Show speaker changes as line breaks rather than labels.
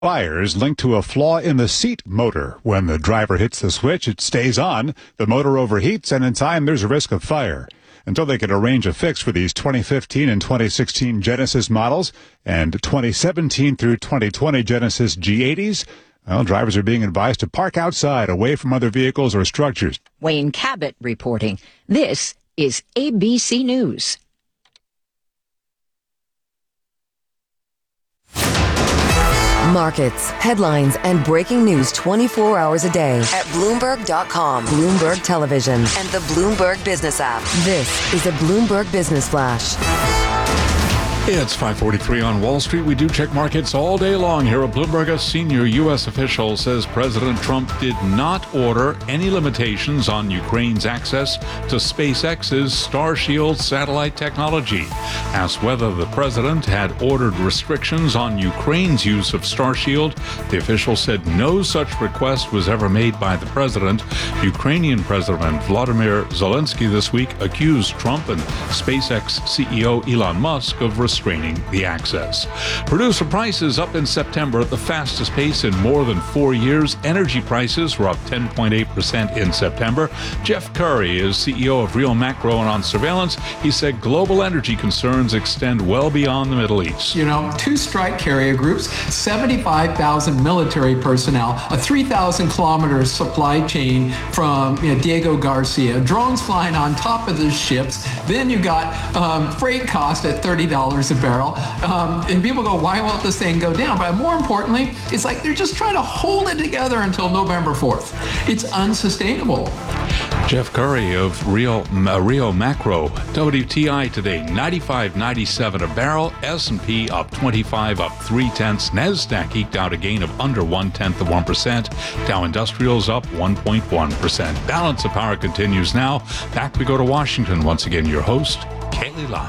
Fires linked to a flaw in the seat motor. When the driver hits the switch, it stays on. The motor overheats, and in time, there's a risk of fire. Until they can arrange a fix for these 2015 and 2016 Genesis models and 2017 through 2020 Genesis G80s, well, drivers are being advised to park outside, away from other vehicles or structures.
Wayne Cabot reporting. This is ABC News.
Markets, headlines, and breaking news 24 hours a day at Bloomberg.com, Bloomberg Television, and the Bloomberg Business app. This is a Bloomberg Business Flash.
It's 5:43 on Wall Street. We do check markets all day long here at Bloomberg. A senior U.S. official says President Trump did not order any limitations on Ukraine's access to SpaceX's Starshield satellite technology. Asked whether the president had ordered restrictions on Ukraine's use of Starshield, the official said no such request was ever made by the president. Ukrainian President Vladimir Zelensky this week accused Trump and SpaceX CEO Elon Musk of restraining the access. Producer prices up in September at the fastest pace in more than 4 years. Energy prices were up 10.8% in September. Jeff Curry is CEO of Real Macro, and on surveillance, he said global energy concerns extend well beyond the Middle East.
2 strike carrier groups, 75,000 military personnel, a 3,000 kilometer supply chain from Diego Garcia, drones flying on top of the ships. Then you got freight cost at $30 a barrel. And people go, why won't this thing go down? But more importantly, it's like they're just trying to hold it together until November 4th. It's unsustainable.
Jeff Curry of Rio Macro. WTI today, 95.97 a barrel. S&P up 25, up 0.3. NASDAQ eked out a gain of under 0.1%. Dow Industrials up 1.1%. Balance of Power continues now. Back we go to Washington. Once again, your host, Kaylee Lau.